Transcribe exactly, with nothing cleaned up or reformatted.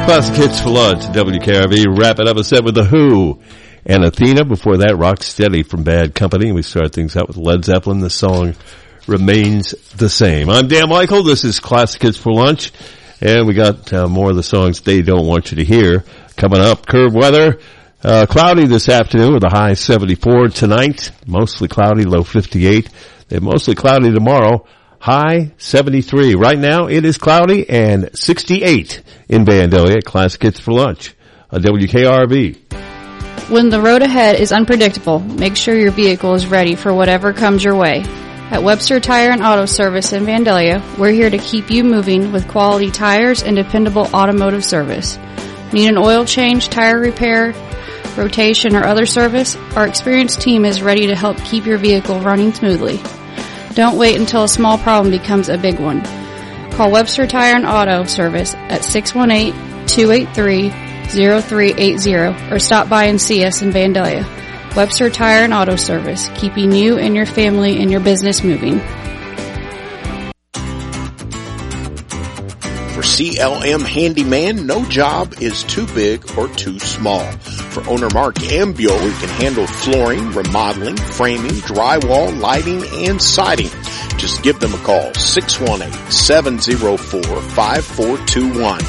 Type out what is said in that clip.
Classic hits for lunch, W K R V. Wrapping up a set with The Who and Athena. Before that, Rock Steady from Bad Company. We start things out with Led Zeppelin. The song Remains the Same. I'm Dan Michael. This is Classic Hits for Lunch. And we got uh, more of the songs they don't want you to hear. Coming up, curve weather. Uh, cloudy this afternoon with a high seventy-four. Tonight, mostly cloudy, low fifty-eight. Then mostly cloudy tomorrow. High seventy-three. Right now it is cloudy and sixty-eight in Vandalia. Classic Hits for Lunch on W K R V. When the road ahead is unpredictable, make sure your vehicle is ready for whatever comes your way. At Webster Tire and Auto Service in Vandalia, we're here to keep you moving with quality tires and dependable automotive service. Need an oil change, tire repair, rotation, or other service? Our experienced team is ready to help keep your vehicle running smoothly. Don't wait until a small problem becomes a big one. Call Webster Tire and Auto Service at six one eight, two eight three, zero three eight zero or stop by and see us in Vandalia. Webster Tire and Auto Service, keeping you and your family and your business moving. For C L M Handyman, no job is too big or too small. For owner Mark Ambio, we can handle flooring, remodeling, framing, drywall, lighting, and siding. Just give them a call, six one eight, seven zero four, five four two one.